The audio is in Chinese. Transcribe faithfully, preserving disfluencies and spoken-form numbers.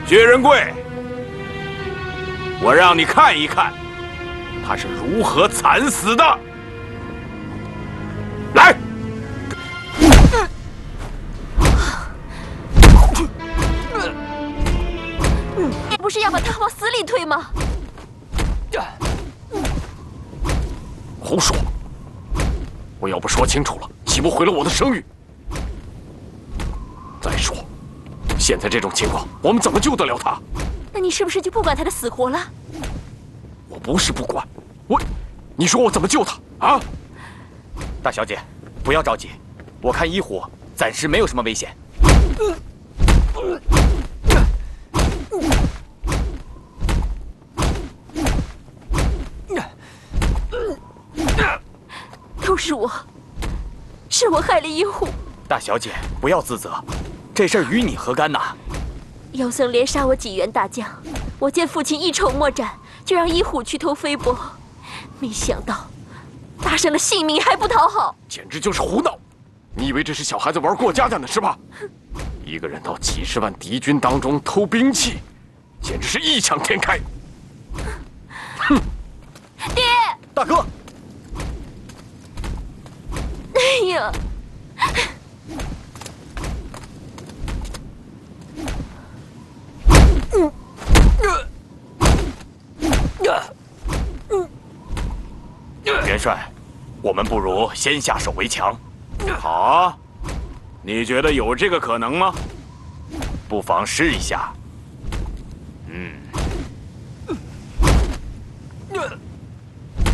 薛仁贵，我让你看一看，他是如何惨死的。来！ 你不是要把他往死里推吗？ 胡说！我要不说清楚了，岂不毁了我的声誉？再说，现在这种情况，我们怎么救得了他？ 那你是不是就不管他的死活了？ 我不是不管，我，你说我怎么救他啊？ 大小姐，不要着急，我看医虎暂时没有什么危险。 都是我，是我害了医虎。 大小姐，不要自责，这事儿与你何干呐？ 妖僧连杀我几员大将，我见父亲一筹莫展，就让医虎去偷飞帛，没想到搭上了性命还不讨好， 简直就是胡闹！你以为这是小孩子玩过家家呢是吧？一个人到几十万敌军当中偷兵器，简直是异想天开！哼！ 爹， 大哥！ 哎呀！嗯。 元帅，我们不如先下手为强。 好啊，你觉得有这个可能吗？ 不妨试一下。嗯。